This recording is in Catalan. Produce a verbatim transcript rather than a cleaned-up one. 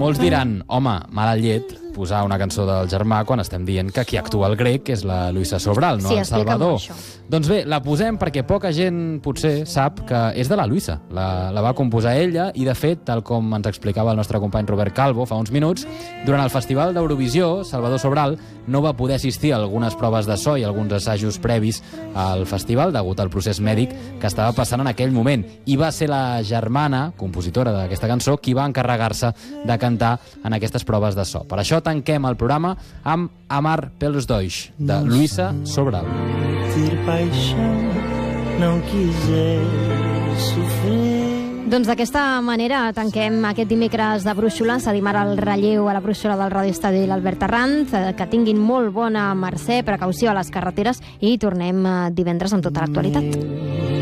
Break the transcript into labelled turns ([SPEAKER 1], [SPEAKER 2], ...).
[SPEAKER 1] Molts diran, home, mala llet, posar una cançó del germà quan estem dient que qui actua el grec és la Luisa Sobral, no
[SPEAKER 2] sí,
[SPEAKER 1] el Salvador.
[SPEAKER 2] això.
[SPEAKER 1] Doncs bé, la posem perquè poca gent potser sap que és de la Luisa. La, la va composar ella i, de fet, tal com ens explicava el nostre company Robert Calvo fa uns minuts, durant el Festival d'Eurovisió, Salvador Sobral no va poder assistir a algunes proves de so i alguns assajos previs al festival degut al procés mèdic que estava passant en aquell moment. I va ser la germana, compositora d'aquesta cançó, qui va encarregar-se de cantar en aquestes proves de so. Per això tanquem el programa amb Amar pelos dois, de Luisa Sobral.
[SPEAKER 2] Doncs d'aquesta manera tanquem aquest dimecres de brúixola. Cedim ara el relleu a la brúixola del radioestadi l'Albert Arranz. Que tinguin molt bona mercè, precaució a les carreteres i tornem divendres amb tota l'actualitat.